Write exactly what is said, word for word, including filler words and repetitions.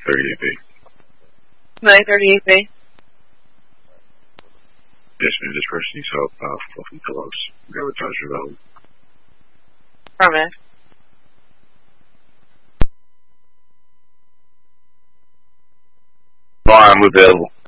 thirty-eight B. nine thirty-eight B. Yes, ma'am. This person needs help uh, from pillows. Advertise available. Promise. I'm available.